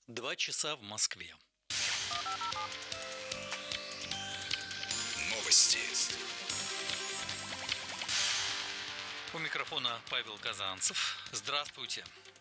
2 часа в Москве. Новости. У микрофона Павел Казанцев. Здравствуйте.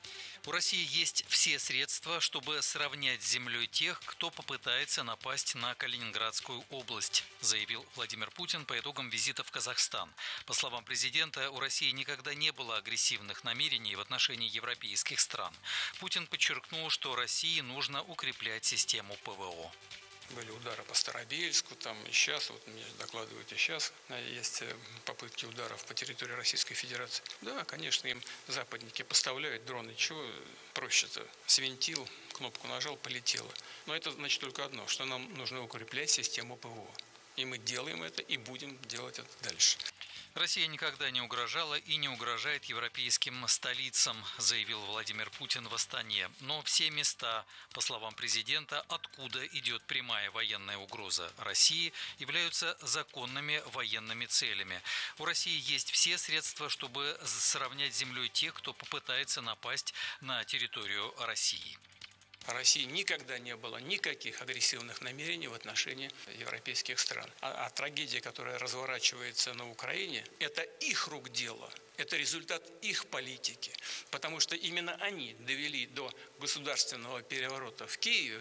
У России есть все средства, чтобы сравнять с землей тех, кто попытается напасть на Калининградскую область, заявил Владимир Путин по итогам визита в Казахстан. По словам президента, у России никогда не было агрессивных намерений в отношении европейских стран. Путин подчеркнул, что России нужно укреплять систему ПВО. Были удары по Старобельску, там и сейчас, вот мне докладывают, и сейчас есть попытки ударов по территории Российской Федерации. Да, конечно, им западники поставляют дроны. Чего проще-то? Свинтил, кнопку нажал, полетело. Но это значит только одно, что нам нужно укреплять систему ПВО. И мы делаем это, и будем делать это дальше. Россия никогда не угрожала и не угрожает европейским столицам, заявил Владимир Путин в Астане. Но все места, по словам президента, откуда идет прямая военная угроза России, являются законными военными целями. У России есть все средства, чтобы сравнять с землей тех, кто попытается напасть на территорию России. В России никогда не было никаких агрессивных намерений в отношении европейских стран. А трагедия, которая разворачивается на Украине, это их рук дело. Это результат их политики. Потому что именно они довели до государственного переворота в Киеве в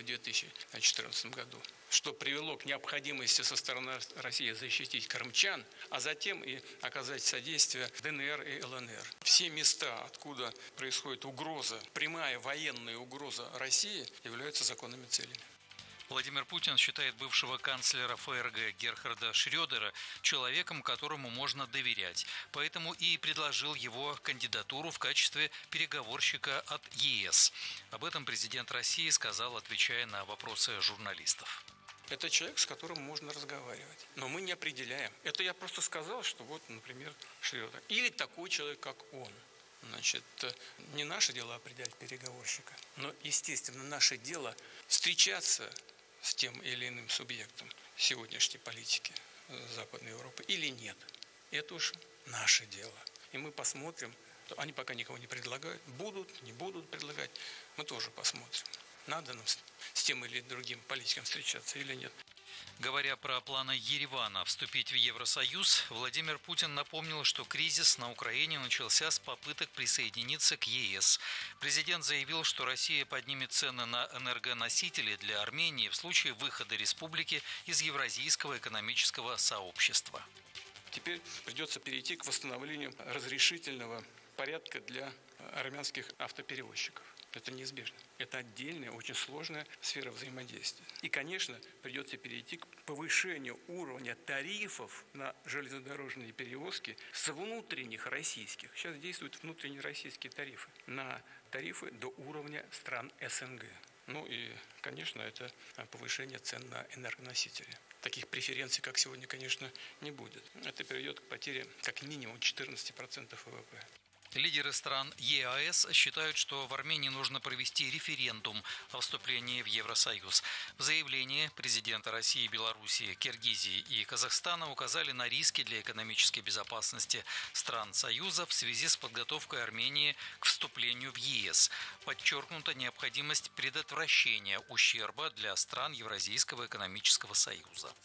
2014 году, что привело к необходимости со стороны России защитить крымчан, а затем и оказать содействие ДНР и ЛНР. Все места, откуда происходит угроза, прямая военная угроза России, являются законными целями. Владимир Путин считает бывшего канцлера ФРГ Герхарда Шрёдера человеком, которому можно доверять. Поэтому и предложил его кандидатуру в качестве переговорщика от ЕС. Об этом президент России сказал, отвечая на вопросы журналистов. Это человек, с которым можно разговаривать. Но мы не определяем. Это я просто сказал, что вот, например, Шрёдер. Или такой человек, как он. Значит, не наше дело определять переговорщика. Но, естественно, наше дело встречаться с тем или иным субъектом сегодняшней политики Западной Европы или нет. Это уж наше дело. И мы посмотрим. Они пока никого не предлагают. Будут, не будут предлагать. Мы тоже посмотрим. Надо нам с тем или другим политиком встречаться или нет. Говоря про планы Еревана вступить в Евросоюз, Владимир Путин напомнил, что кризис на Украине начался с попыток присоединиться к ЕС. Президент заявил, что Россия поднимет цены на энергоносители для Армении в случае выхода республики из Евразийского экономического сообщества. Теперь придется перейти к восстановлению разрешительного порядка для армянских автоперевозчиков. Это неизбежно. Это отдельная, очень сложная сфера взаимодействия. И, конечно, придется перейти к повышению уровня тарифов на железнодорожные перевозки с внутренних российских. Сейчас действуют внутренние российские тарифы. На тарифы до уровня стран СНГ. Ну и, конечно, это повышение цен на энергоносители. Таких преференций, как сегодня, конечно, не будет. Это приведет к потере как минимум 14% ВВП. Лидеры стран ЕАЭС считают, что в Армении нужно провести референдум о вступлении в Евросоюз. В заявлении президента России, Белоруссии, Киргизии и Казахстана указали на риски для экономической безопасности стран Союза в связи с подготовкой Армении к вступлению в ЕС. Подчеркнута необходимость предотвращения ущерба для стран Евразийского экономического союза.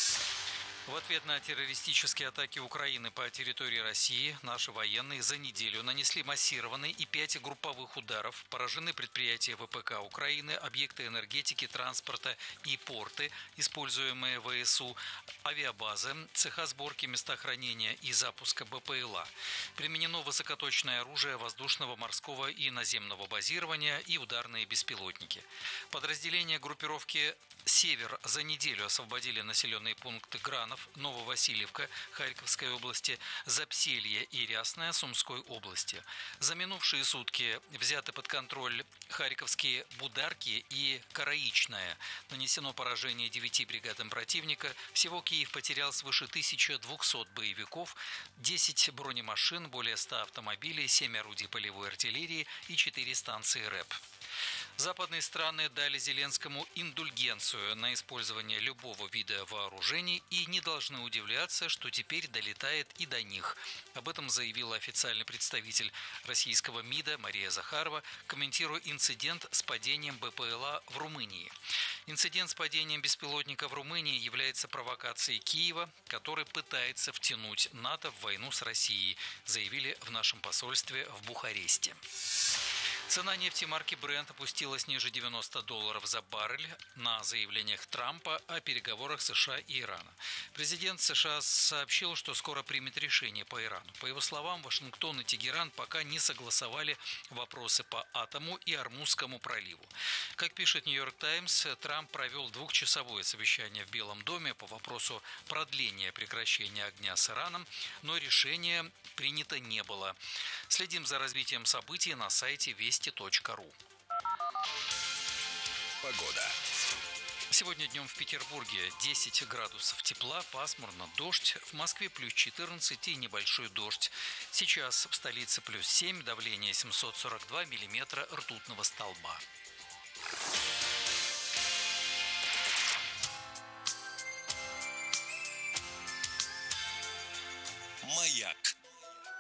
В ответ на террористические атаки Украины по территории России наши военные за неделю нанесли массированные и 5 групповых ударов. Поражены предприятия ВПК Украины, объекты энергетики, транспорта и порты, используемые ВСУ, авиабазы, цеха сборки, места хранения и запуска БПЛА. Применено высокоточное оружие воздушного, морского и наземного базирования и ударные беспилотники. Подразделения группировки «Север» за неделю освободили населенные пункты Гранов, Нововасильевка Харьковской области, Запселье и Рясное Сумской области. За минувшие сутки взяты под контроль харьковские Бударки и Караичное. Нанесено поражение 9 бригадам противника. Всего Киев потерял свыше 1200 боевиков, 10 бронемашин, более 100 автомобилей, 7 орудий полевой артиллерии и 4 станции РЭП. Западные страны дали Зеленскому индульгенцию на использование любого вида вооружений и не должны удивляться, что теперь долетает и до них. Об этом заявила официальный представитель российского МИДа Мария Захарова, комментируя инцидент с падением БПЛА в Румынии. Инцидент с падением беспилотника в Румынии является провокацией Киева, который пытается втянуть НАТО в войну с Россией, заявили в нашем посольстве в Бухаресте. Цена нефти марки Brent опустилась ниже $90 за баррель на заявлениях Трампа о переговорах США и Ирана. Президент США сообщил, что скоро примет решение по Ирану. По его словам, Вашингтон и Тегеран пока не согласовали вопросы по атому и Ормузскому проливу. Как пишет Нью-Йорк Таймс, Трамп провел двухчасовое совещание в Белом доме по вопросу продления прекращения огня с Ираном, но решения принято не было. Следим за развитием событий на сайте вести.ру. Погода. Сегодня днем в Петербурге 10 градусов тепла, пасмурно, дождь. В Москве плюс 14 и небольшой дождь. Сейчас в столице плюс 7, давление 742 миллиметра ртутного столба. Маяк.